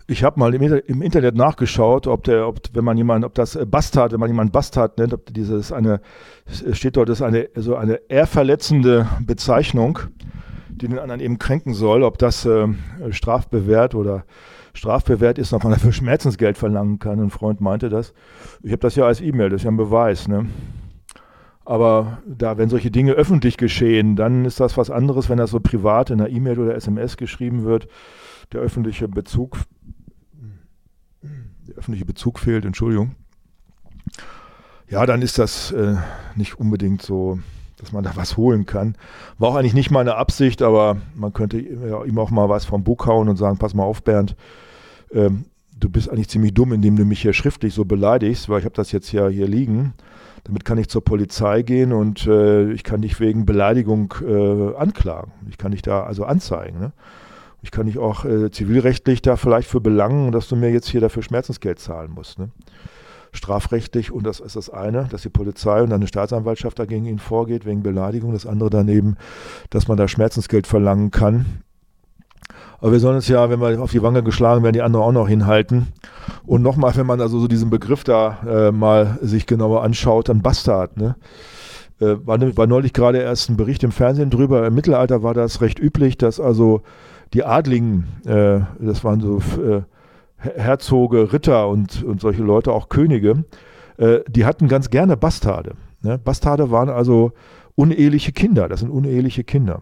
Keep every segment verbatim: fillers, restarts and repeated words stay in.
Ich habe mal im, Inter- im Internet nachgeschaut, ob der, ob wenn man jemanden, ob das äh, Bastard, wenn man jemanden Bastard nennt, ob dieses eine, es steht dort, das ist eine so eine ehrverletzende Bezeichnung, die den anderen eben kränken soll, ob das äh, strafbewehrt oder strafbewehrt ist, ob man dafür Schmerzensgeld verlangen kann. Ein Freund meinte das. Ich habe das ja als E-Mail, das ist ja ein Beweis, ne? Aber da, wenn solche Dinge öffentlich geschehen, dann ist das was anderes, wenn das so privat in einer E-Mail oder S M S geschrieben wird. Der öffentliche Bezug, der öffentliche Bezug fehlt, Entschuldigung. Ja, dann ist das äh, nicht unbedingt so, dass man da was holen kann. War auch eigentlich nicht meine Absicht, aber man könnte ja, ihm auch mal was vom Bug hauen und sagen, pass mal auf, Bernd, ähm, du bist eigentlich ziemlich dumm, indem du mich hier schriftlich so beleidigst, weil ich habe das jetzt ja hier liegen. Damit kann ich zur Polizei gehen und äh, ich kann dich wegen Beleidigung äh, anklagen. Ich kann dich da also anzeigen. Ne? Ich kann dich auch äh, zivilrechtlich da vielleicht für belangen, dass du mir jetzt hier dafür Schmerzensgeld zahlen musst. Ne? Strafrechtlich, und das ist das eine, dass die Polizei und dann eine Staatsanwaltschaft dagegen ihn vorgeht, wegen Beleidigung. Das andere daneben, dass man da Schmerzensgeld verlangen kann. Aber wir sollen uns ja, wenn wir auf die Wange geschlagen werden, die anderen auch noch hinhalten. Und nochmal, wenn man also so diesen Begriff da äh, mal sich genauer anschaut, dann Bastard, ne? Äh, war, war neulich gerade erst ein Bericht im Fernsehen drüber. Im Mittelalter war das recht üblich, dass also die Adligen, äh, das waren so äh, Herzoge, Ritter und, und solche Leute, auch Könige, äh, die hatten ganz gerne Bastarde. Ne? Bastarde waren also uneheliche Kinder, das sind uneheliche Kinder.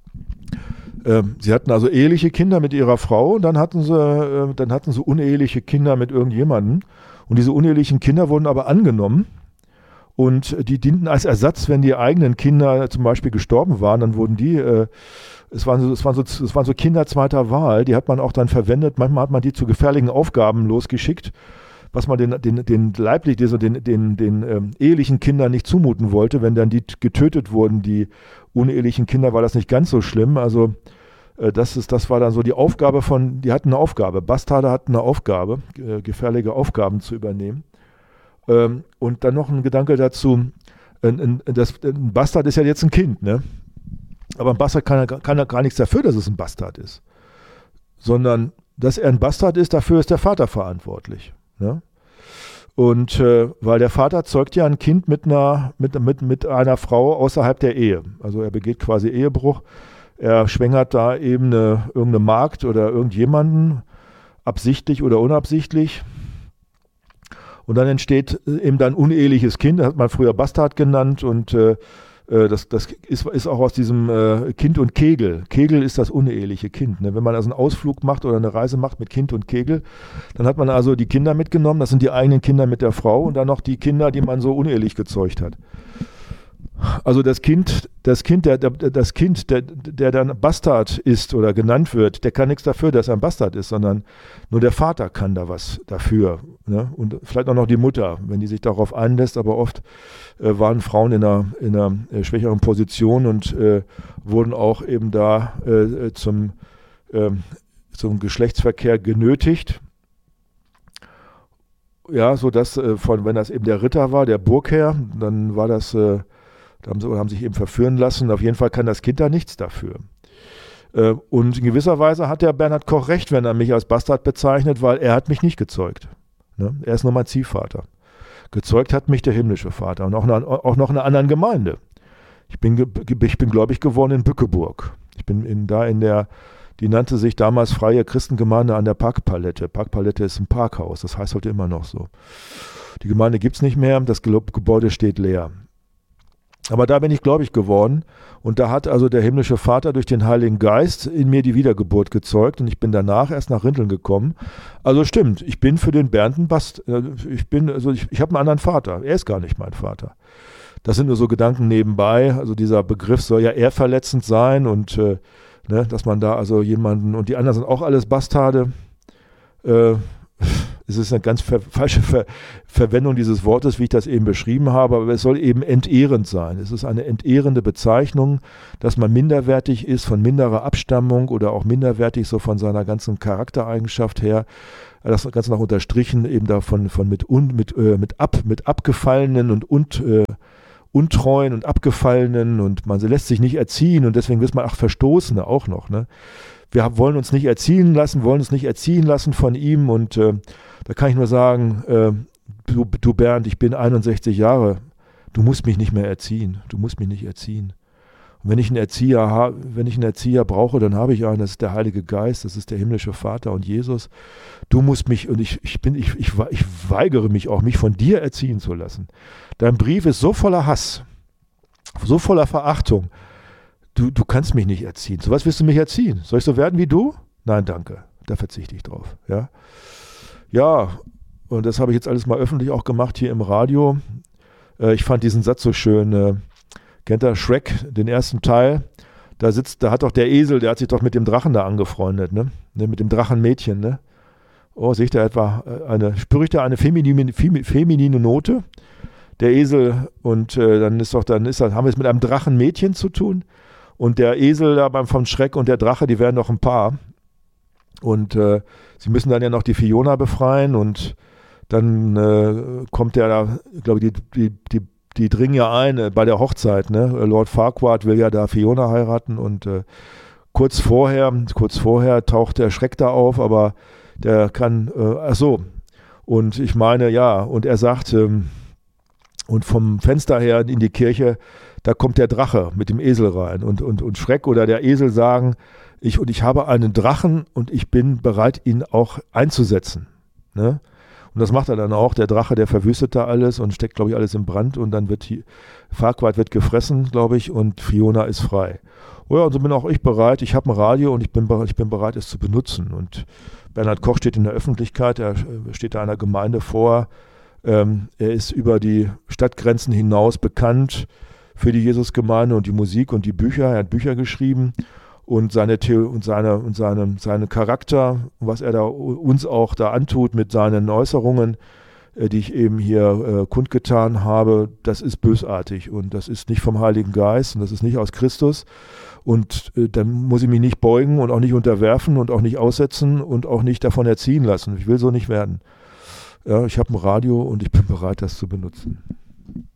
Sie hatten also eheliche Kinder mit ihrer Frau und dann hatten sie, äh, dann hatten sie uneheliche Kinder mit irgendjemandem. Und diese unehelichen Kinder wurden aber angenommen und die dienten als Ersatz, wenn die eigenen Kinder zum Beispiel gestorben waren, dann wurden die, äh, es, waren so, es, waren so, es waren so Kinder zweiter Wahl, die hat man auch dann verwendet. Manchmal hat man die zu gefährlichen Aufgaben losgeschickt, was man den, den, den leiblich, den, den, den, den ähm, ehelichen Kindern nicht zumuten wollte. Wenn dann die getötet wurden, die unehelichen Kinder, war das nicht ganz so schlimm. Also äh, das, ist, das war dann so die Aufgabe von, die hatten eine Aufgabe. Bastarde hatten eine Aufgabe, äh, gefährliche Aufgaben zu übernehmen. Ähm, und dann noch ein Gedanke dazu, ein, ein, das, ein Bastard ist ja jetzt ein Kind, ne? Aber ein Bastard kann ja, kann ja gar nichts dafür, dass es ein Bastard ist. Sondern, dass er ein Bastard ist, dafür ist der Vater verantwortlich. Ne? Und äh, weil der Vater zeugt ja ein Kind mit einer, mit, mit, mit einer Frau außerhalb der Ehe. Also er begeht quasi Ehebruch. Er schwängert da eben eine, irgendeine Magd oder irgendjemanden, absichtlich oder unabsichtlich. Und dann entsteht eben dann uneheliches Kind, das hat man früher Bastard genannt und äh, Das, das ist, ist auch aus diesem äh, Kind und Kegel. Kegel ist das uneheliche Kind. Ne? Wenn man also einen Ausflug macht oder eine Reise macht mit Kind und Kegel, dann hat man also die Kinder mitgenommen, das sind die eigenen Kinder mit der Frau und dann noch die Kinder, die man so unehelich gezeugt hat. Also das Kind, das Kind, der, der, das Kind, der, der dann Bastard ist oder genannt wird, der kann nichts dafür, dass er ein Bastard ist, sondern nur der Vater kann da was dafür. Ne? Und vielleicht auch noch die Mutter, wenn die sich darauf einlässt, aber oft äh, waren Frauen in einer, in einer äh, schwächeren Position und äh, wurden auch eben da äh, zum, äh, zum Geschlechtsverkehr genötigt. Ja, so dass äh, von, wenn das eben der Ritter war, der Burgherr, dann war das äh, Da haben sie haben sich eben verführen lassen. Auf jeden Fall kann das Kind da nichts dafür. Äh, und in gewisser Weise hat der Bernhard Koch recht, wenn er mich als Bastard bezeichnet, weil er hat mich nicht gezeugt. Ne? Er ist nur mein Ziehvater. Gezeugt hat mich der himmlische Vater und auch, eine, auch noch in einer anderen Gemeinde. Ich bin, ich bin gläubig geworden in Bückeburg. Ich bin in, da in der, die nannte sich damals Freie Christengemeinde an der Parkpalette. Parkpalette ist ein Parkhaus, das heißt heute immer noch so. Die Gemeinde gibt es nicht mehr, das Gebäude steht leer. Aber da bin ich gläubig geworden und da hat also der himmlische Vater durch den Heiligen Geist in mir die Wiedergeburt gezeugt und ich bin danach erst nach Rinteln gekommen. Also stimmt, ich bin für den Bernd ein Bast. Ich bin, also ich, ich habe einen anderen Vater, er ist gar nicht mein Vater. Das sind nur so Gedanken nebenbei, also dieser Begriff soll ja eher verletzend sein und äh, ne, dass man da also jemanden, und die anderen sind auch alles Bastarde, äh, es ist eine ganz ver- falsche Ver- Verwendung dieses Wortes, wie ich das eben beschrieben habe, aber es soll eben entehrend sein. Es ist eine entehrende Bezeichnung, dass man minderwertig ist, von minderer Abstammung oder auch minderwertig so von seiner ganzen Charaktereigenschaft her. Das Ganze noch unterstrichen eben davon von mit, un, mit, äh, mit, ab, mit abgefallenen und, und äh, untreuen und abgefallenen und man lässt sich nicht erziehen und deswegen ist man, ach, Verstoßene auch noch, ne? wir wollen uns nicht erziehen lassen, wollen uns nicht erziehen lassen von ihm. Und äh, da kann ich nur sagen, äh, du, du Bernd, ich bin einundsechzig Jahre, du musst mich nicht mehr erziehen, du musst mich nicht erziehen. Und wenn ich einen Erzieher habe, wenn ich einen Erzieher brauche, dann habe ich einen, das ist der Heilige Geist, das ist der himmlische Vater und Jesus. Du musst mich, und ich, ich bin, ich, ich, ich weigere mich auch, mich von dir erziehen zu lassen. Dein Brief ist so voller Hass, so voller Verachtung. Du, du kannst mich nicht erziehen. So was willst du mich erziehen? Soll ich so werden wie du? Nein, danke. Da verzichte ich drauf. Ja, ja, und das habe ich jetzt alles mal öffentlich auch gemacht hier im Radio. Äh, ich fand diesen Satz so schön. Äh, kennt ihr Shrek, den ersten Teil? Da sitzt, da hat doch der Esel, der hat sich doch mit dem Drachen da angefreundet, ne? ne mit dem Drachenmädchen, ne? Oh, sehe ich da etwa eine, spüre ich da eine feminine, feminine Note? Der Esel und äh, dann ist doch, dann ist das, haben wir es mit einem Drachenmädchen zu tun. Und der Esel da beim vom Schreck und der Drache, die werden noch ein Paar. Und äh, sie müssen dann ja noch die Fiona befreien und dann äh, kommt der da, glaube ich, die, die, die, die dringen ja ein äh, bei der Hochzeit, ne? Lord Farquaad will ja da Fiona heiraten und äh, kurz vorher, kurz vorher taucht der Schreck da auf, aber der kann, äh, ach so, und ich meine, ja, und er sagt, ähm, und vom Fenster her in die Kirche, da kommt der Drache mit dem Esel rein und, und, und Schreck oder der Esel sagen, ich, und ich habe einen Drachen und ich bin bereit, ihn auch einzusetzen. Ne? Und das macht er dann auch. Der Drache, der verwüstet da alles und steckt, glaube ich, alles in Brand und dann wird die, Farquaad wird gefressen, glaube ich, und Fiona ist frei. Oh ja, und so bin auch ich bereit. Ich habe ein Radio und ich bin, bereit, ich bin bereit, es zu benutzen. Und Bernhard Koch steht in der Öffentlichkeit, er steht da einer Gemeinde vor. Ähm, er ist über die Stadtgrenzen hinaus bekannt für die Jesusgemeinde und die Musik und die Bücher. Er hat Bücher geschrieben und seine The- und seine und seine, seine Charakter, was er da uns auch da antut mit seinen Äußerungen, äh, die ich eben hier äh, kundgetan habe, das ist bösartig und das ist nicht vom Heiligen Geist und das ist nicht aus Christus. Und äh, dann muss ich mich nicht beugen und auch nicht unterwerfen und auch nicht aussetzen und auch nicht davon erziehen lassen. Ich will so nicht werden. Ja, ich habe ein Radio und ich bin bereit, das zu benutzen.